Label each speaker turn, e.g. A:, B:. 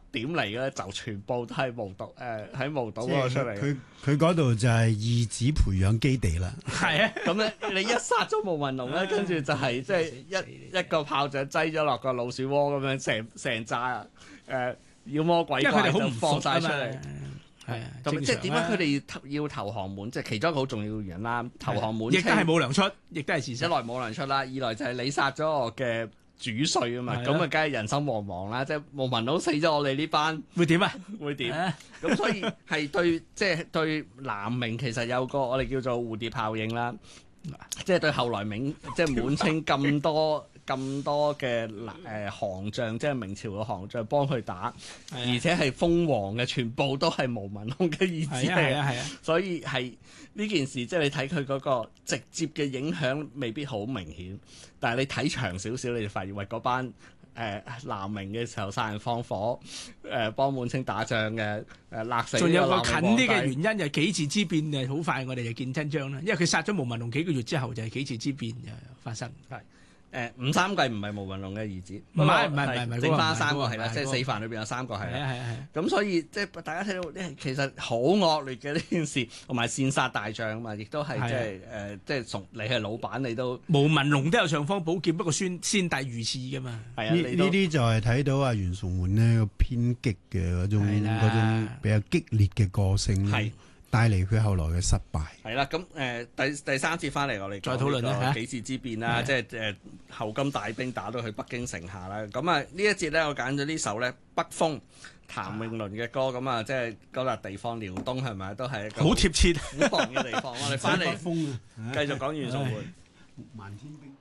A: 點嚟嘅咧，就全部都係墓島喺墓島嗰度出嚟。
B: 佢嗰度就係義子培養基地啦。
A: 係啊，咁咧你一殺咗霧文龍咧，跟住就係即係一個炮仗擠咗落個老鼠窩咁樣，成扎妖魔鬼怪就放晒出嚟。
B: 係啊，
A: 咁即係點解佢哋要投降滿？即係其中一個好重要嘅原因啦。投降滿
C: 亦都係冇糧出，亦都係事實。
A: 一來冇糧出啦，二來就係你殺咗我嘅主帥啊嘛，咁啊梗係人心惶惶啦。即係霧文龍死咗，我哋呢班
C: 會點啊？
A: 會點？咁所以係對即係對南明其實有個我哋叫做蝴蝶效應啦。即係對後來即係滿清咁多嘅行將，即係明朝嘅行將幫佢打，而且係封王嘅，全部都係霧文龍嘅兒子嚟。
C: 係啊，
A: 所以係呢件事，即係你睇佢嗰個直接嘅影響未必好明顯，但係你睇長少少，你就發現喂嗰班南明嘅時候殺人放火，幫滿清打仗嘅勒死。
C: 仲有個近啲嘅原因就係幾次之變好快我哋就見真章啦，因為佢殺咗霧文龍幾個月之後就係幾次之變就發生。係
A: 吳三桂唔係霧文龍嘅兒子，
C: 唔係
A: 剩翻3個係啦，即係死犯裏邊有3個係啦。咁所以即係大家睇到呢，其實好惡劣嘅呢件事，同埋擅殺大將啊嘛，亦都係即係從你係老闆你都
C: 霧文龍都有尚方寶劍，不過先帝御賜噶嘛。
B: 呢啲就係睇到阿袁崇煥呢個偏激嘅嗰種比較激烈嘅個性。係。帶嚟佢後來嘅失敗。
A: 係啦，咁第三節翻嚟，我哋
C: 再討論啦。
A: 幾次之變啦，即係後金大兵打到去北京城下啦。咁啊呢一節咧，我揀咗呢首咧《北風》譚詠麟嘅歌。咁啊，即係嗰笪地方遼東係咪都係一個
C: 好貼切、
A: 苦寒嘅地方？我哋翻嚟繼續講袁崇煥。
B: 漫天兵。